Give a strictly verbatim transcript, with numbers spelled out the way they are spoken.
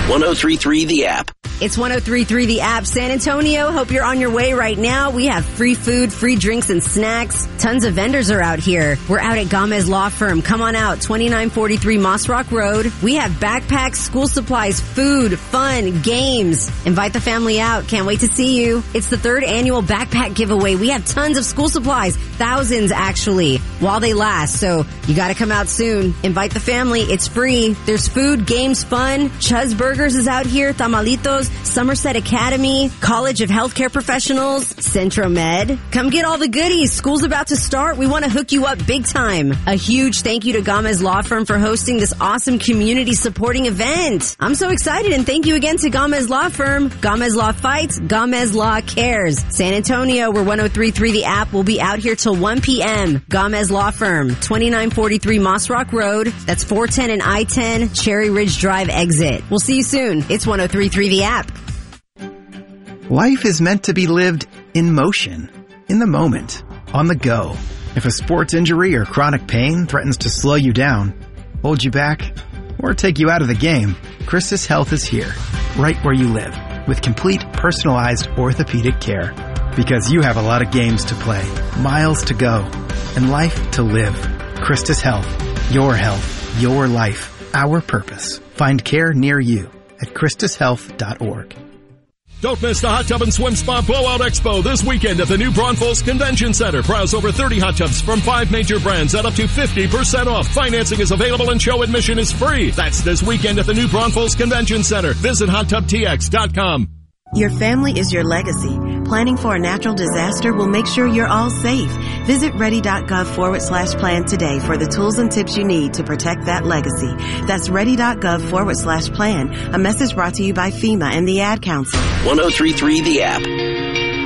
one oh three point three The App. It's one oh three point three The App. San Antonio, hope you're on your way right now. We have free food, free drinks, and snacks. Tons of vendors are out here. We're out at Gomez Law Firm. Come on out, twenty-nine forty-three Moss Rock Road. We have backpacks, school supplies, food, fun, games. Invite the family out. Can't wait to see you. It's the third annual backpack giveaway. We have tons of school supplies, thousands actually, while they last. So you got to come out soon. Invite the family. It's free. There's food, games, fun. Chuz Burgers is out here. Tamalitos. Somerset Academy, College of Healthcare Professionals, Centro Med. Come get all the goodies. School's about to start. We want to hook you up big time. A huge thank you to Gomez Law Firm for hosting this awesome community supporting event. I'm so excited, and thank you again to Gomez Law Firm. Gomez Law fights, Gomez Law cares. San Antonio, we're one oh three point three The App. We'll be out here till one p.m. Gomez Law Firm, twenty-nine forty-three Moss Rock Road. That's four ten and I ten, Cherry Ridge Drive exit. We'll see you soon. It's one oh three point three The App. Life is meant to be lived in motion, in the moment, on the go. If a sports injury or chronic pain threatens to slow you down, hold you back, or take you out of the game, Christus Health is here, right where you live, with complete personalized orthopedic care. Because you have a lot of games to play, miles to go, and life to live. Christus Health, your health, your life, our purpose. Find care near you at christus health dot org. Don't miss the Hot Tub and Swim Spa Blowout Expo this weekend at the new Braunfels Convention Center. Browse over thirty hot tubs from five major brands at up to fifty percent off. Financing is available and show admission is free. That's this weekend at the new Braunfels Convention Center. Visit hot tub t x dot com. Your family is your legacy. Planning for a natural disaster will make sure you're all safe. Visit ready.gov forward slash plan today for the tools and tips you need to protect that legacy. That's ready.gov forward slash plan. A message brought to you by FEMA and the Ad Council. one oh three point three The App.